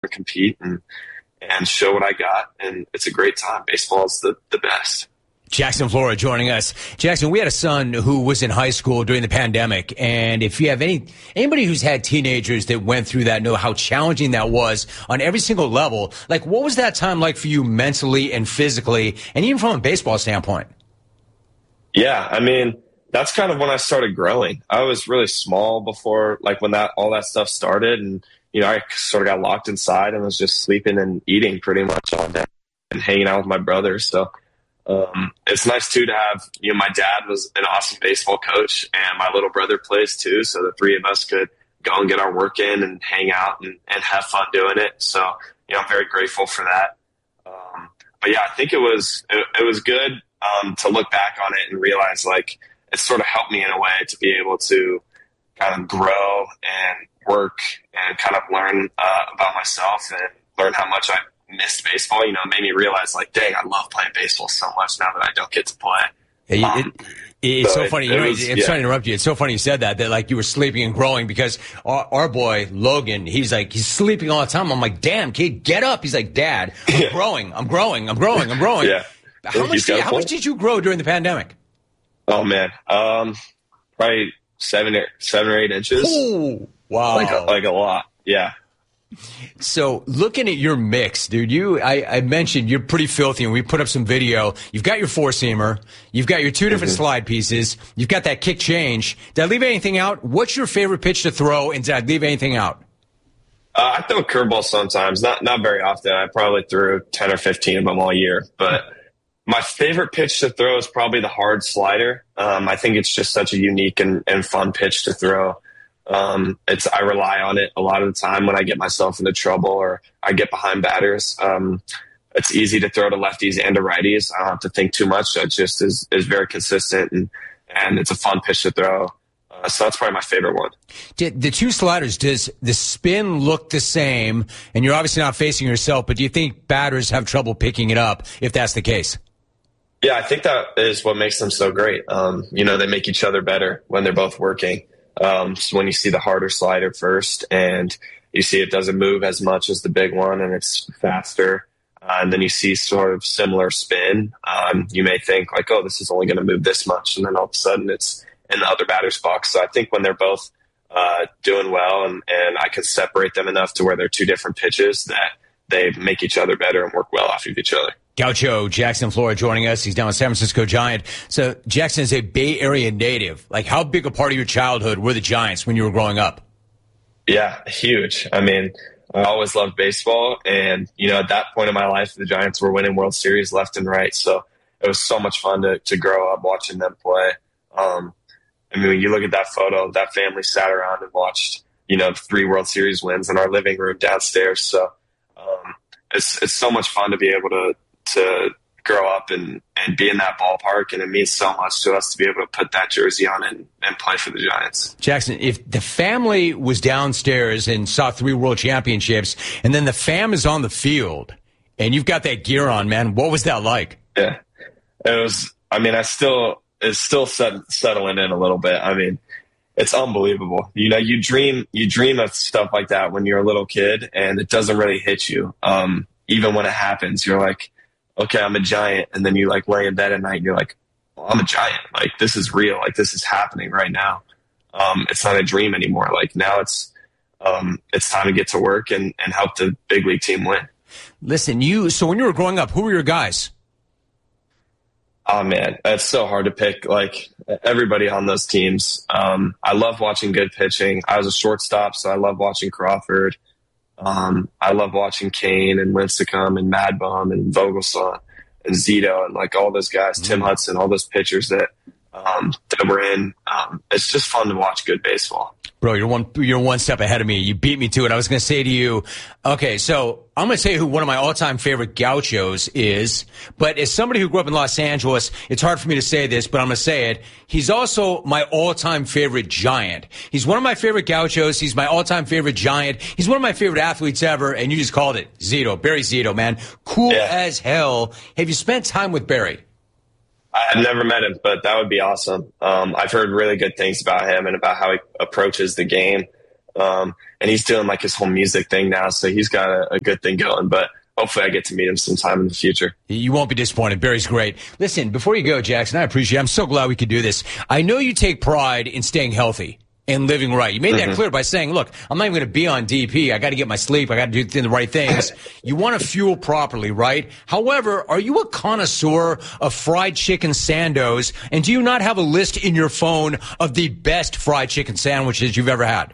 compete and show what I got. And it's a great time. Baseball is the best. Jackson Flora joining us. Jackson, we had a son who was in high school during the pandemic, and if you have anybody who's had teenagers that went through that know how challenging that was on every single level. Like, what was that time like for you mentally and physically, and even from a baseball standpoint? Yeah, I mean, that's kind of when I started growing. I was really small before, like when all that stuff started, and I sort of got locked inside and was just sleeping and eating pretty much all day and hanging out with my brother. So it's nice too to have, my dad was an awesome baseball coach and my little brother plays too. So the three of us could go and get our work in and hang out and have fun doing it. So, I'm very grateful for that. But yeah, I think it was good to look back on it and realize like it sort of helped me in a way to be able to kind of grow and work and kind of learn about myself and learn how much I missed baseball. It made me realize like, dang, I love playing baseball so much now that I don't get to play. It's so funny. I'm sorry to interrupt you. It's so funny you said that like you were sleeping and growing, because our boy Logan, he's sleeping all the time. I'm like, damn, kid, get up. He's like, Dad, I'm growing. Yeah. How much did you grow during the pandemic? Oh man, probably 7 or 8 inches. Ooh, wow, like a lot. Yeah. So looking at your mix, dude, I mentioned you're pretty filthy, and we put up some video. You've got your four-seamer. You've got your two different slide pieces. You've got that kick change. Did I leave anything out? What's your favorite pitch to throw, and did I leave anything out? I throw curveballs sometimes, not very often. I probably threw 10 or 15 of them all year. But my favorite pitch to throw is probably the hard slider. I think it's just such a unique and fun pitch to throw. I rely on it a lot of the time when I get myself into trouble or I get behind batters. It's easy to throw to lefties and to righties. I don't have to think too much. It just is very consistent and it's a fun pitch to throw. So that's probably my favorite one. The two sliders, does the spin look the same? And you're obviously not facing yourself, but do you think batters have trouble picking it up if that's the case? Yeah, I think that is what makes them so great. They make each other better when they're both working. So when you see the harder slider first and you see it doesn't move as much as the big one and it's faster, and then you see sort of similar spin, you may think like, oh, this is only going to move this much. And then all of a sudden it's in the other batter's box. So I think when they're both doing well and I can separate them enough to where they're two different pitches that they make each other better and work well off of each other. Gaucho Jackson Flora joining us. He's down with San Francisco Giant. So Jackson is a Bay Area native. Like, how big a part of your childhood were the Giants when you were growing up? Yeah, huge. I mean, I always loved baseball. And, at that point in my life, the Giants were winning World Series left and right. So it was so much fun to grow up watching them play. When you look at that photo, that family sat around and watched, 3 World Series wins in our living room downstairs. So it's so much fun to be able to grow up and be in that ballpark, and it means so much to us to be able to put that jersey on and play for the Giants. Jackson, if the family was downstairs and saw 3 world championships, and then the fam is on the field, and you've got that gear on, man, what was that like? Yeah, it was. It's still settling in a little bit. I mean, it's unbelievable. You dream of stuff like that when you're a little kid, and it doesn't really hit you. Even when it happens, you're like, okay, I'm a Giant. And then you lay in bed at night and you're like, well, I'm a Giant. Like, this is real. Like, this is happening right now. It's not a dream anymore. Like, now it's time to get to work and help the big league team win. Listen, so when you were growing up, who were your guys? Oh man, it's so hard to pick. Like, everybody on those teams. I love watching good pitching. I was a shortstop, so I love watching Crawford. I love watching Kane and Lincecum and Madbum and Vogelsong and Zito and all those guys, Tim Hudson, all those pitchers that were in. It's just fun to watch good baseball. Bro, you're one step ahead of me. You beat me to it. I was going to say to you, okay, so I'm going to say who one of my all-time favorite gauchos is, but as somebody who grew up in Los Angeles, it's hard for me to say this, but I'm going to say it. He's also my all-time favorite Giant. He's one of my favorite gauchos. He's my all-time favorite Giant. He's one of my favorite athletes ever, and you just called it. Zito, Barry Zito, man. Cool as hell. Have you spent time with Barry? I've never met him, but that would be awesome. I've heard really good things about him and about how he approaches the game. And he's doing like his whole music thing now. So he's got a good thing going, but hopefully I get to meet him sometime in the future. You won't be disappointed. Barry's great. Listen, before you go, Jackson, I appreciate it. I'm so glad we could do this. I know you take pride in staying healthy and living right. You made that clear by saying, look, I'm not even going to be on DP. I got to get my sleep. I got to do the right things. You want to fuel properly, right? However, are you a connoisseur of fried chicken sandos? And do you not have a list in your phone of the best fried chicken sandwiches you've ever had?